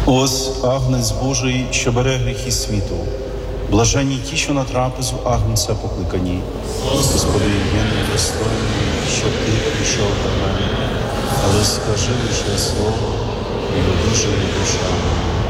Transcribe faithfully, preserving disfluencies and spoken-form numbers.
Ось Агнець Божий, що бере гріхи світу. Блаженні ті, що на трапезу Агнця покликані. Господи, я не достойний, щоб Ти прийшов до мене, але скажи лише слово, і одужає душа.